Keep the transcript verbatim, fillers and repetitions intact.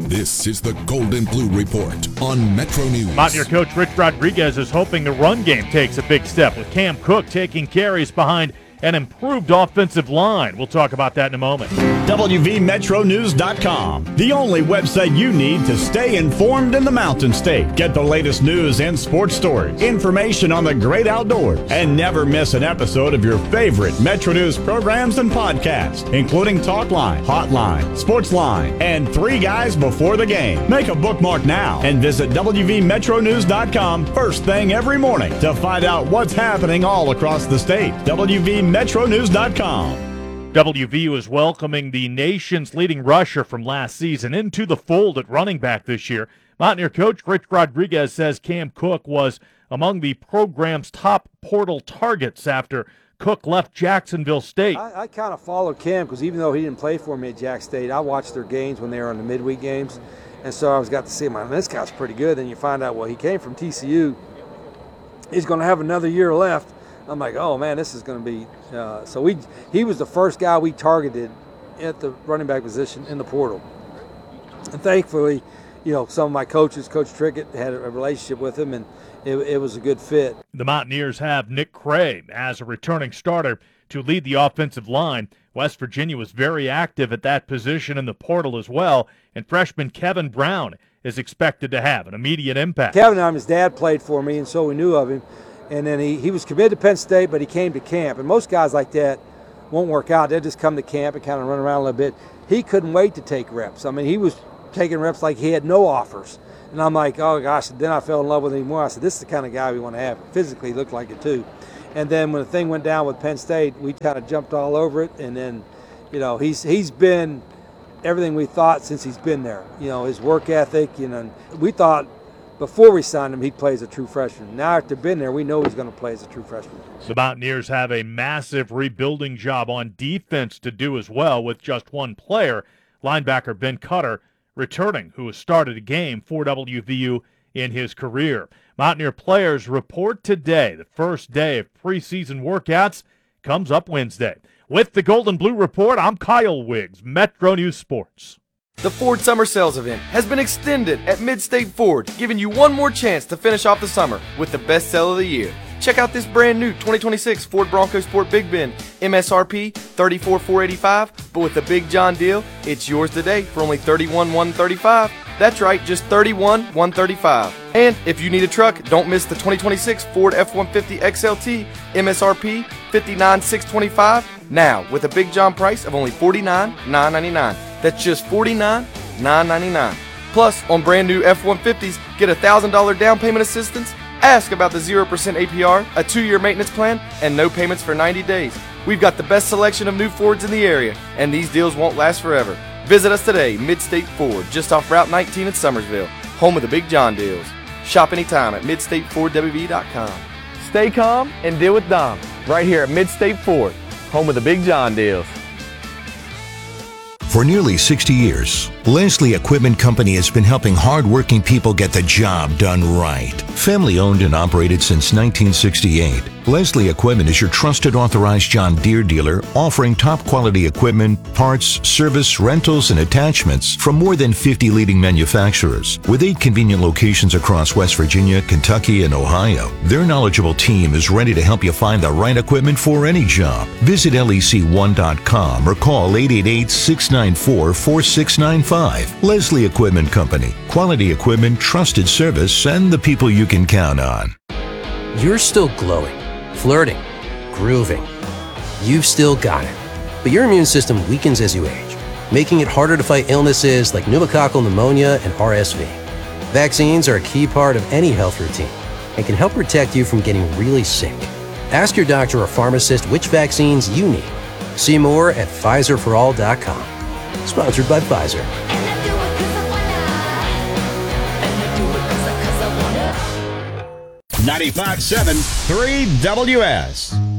This is the Golden Blue Report on Metro News. Mountaineer coach Rich Rodriguez is hoping the run game takes a big step, with Cam Cook taking carries behind an improved offensive line. We'll talk about that in a moment. W V Metro News dot com, the only website you need to stay informed in the Mountain State. Get the latest news and sports stories, information on the great outdoors, and never miss an episode of your favorite Metro News programs and podcasts, including Talkline, Hotline, Sportsline, and Three Guys Before the Game. Make a bookmark now and visit W V Metro News dot com first thing every morning to find out what's happening all across the state. W V Metro News dot com. W V U is welcoming the nation's leading rusher from last season into the fold at running back this year. Mountaineer coach Rich Rodriguez says Cam Cook was among the program's top portal targets after Cook left Jacksonville State. I, I kind of followed Cam because even though he didn't play for me at Jack State, I watched their games when they were on the midweek games. And so I was got to see him. Man, this guy's pretty good. Then you find out, well, he came from T C U. He's going to have another year left. I'm like, oh, man, this is going to be uh, – so we he was the first guy we targeted at the running back position in the portal. And thankfully, you know, some of my coaches, Coach Trickett, had a relationship with him, and it, it was a good fit. The Mountaineers have Nick Cray as a returning starter to lead the offensive line. West Virginia was very active at that position in the portal as well, and freshman Kevin Brown is expected to have an immediate impact. Kevin and his dad played for me, and so we knew of him. And then he, he was committed to Penn State, but he came to camp. And most guys like that won't work out. They'll just come to camp and kind of run around a little bit. He couldn't wait to take reps. I mean, he was taking reps like he had no offers. And I'm like, oh, gosh. Then I fell in love with him more. I said, this is the kind of guy we want to have. Physically, he looked like it, too. And then when the thing went down with Penn State, we kind of jumped all over it. And then, you know, he's he's been everything we thought since he's been there. You know, his work ethic, you know, we thought – before we signed him, he'd play as a true freshman. Now after been there, we know he's going to play as a true freshman. The Mountaineers have a massive rebuilding job on defense to do as well with just one player, linebacker Ben Cutter, returning, who has started a game for W V U in his career. Mountaineer players report today. The first day of preseason workouts comes up Wednesday. With the Golden Blue Report, I'm Kyle Wiggs, Metro News Sports. The Ford Summer Sales Event has been extended at Mid-State Ford, giving you one more chance to finish off the summer with the best sale of the year. Check out this brand new twenty twenty-six Ford Bronco Sport Big Bend, M S R P thirty-four thousand four hundred eighty-five dollars, but with the Big John deal, it's yours today for only thirty-one thousand one hundred thirty-five dollars. That's right, just thirty-one thousand one hundred thirty-five dollars. And if you need a truck, don't miss the twenty twenty-six Ford F one fifty X L T, M S R P fifty-nine thousand six hundred twenty-five dollars, now with a Big John price of only forty-nine thousand nine hundred ninety-nine dollars. That's just forty-nine thousand nine hundred ninety-nine dollars. Plus, on brand new F one fifties, get a one thousand dollars down payment assistance, ask about the zero percent A P R, a two-year maintenance plan, and no payments for ninety days. We've got the best selection of new Fords in the area, and these deals won't last forever. Visit us today, Mid-State Ford, just off Route nineteen in Summersville, home of the Big John deals. Shop anytime at mid state ford w v dot com. Stay calm and deal with Dom, right here at Mid-State Ford, home of the Big John deals. For nearly sixty years, Leslie Equipment Company has been helping hard-working people get the job done right. Family-owned and operated since nineteen sixty-eight, Leslie Equipment is your trusted authorized John Deere dealer, offering top-quality equipment, parts, service, rentals, and attachments from more than fifty leading manufacturers. With eight convenient locations across West Virginia, Kentucky, and Ohio, their knowledgeable team is ready to help you find the right equipment for any job. Visit L E C one dot com or call eight eight eight, six nine four, four six nine five. Leslie Equipment Company. Quality equipment, trusted service, and the people you can count on. You're still glowing, flirting, grooving. You've still got it. But your immune system weakens as you age, making it harder to fight illnesses like pneumococcal pneumonia and R S V. Vaccines are a key part of any health routine and can help protect you from getting really sick. Ask your doctor or pharmacist which vaccines you need. See more at Pfizer for all dot com. Sponsored by Pfizer. ninety-five point seven, three W S.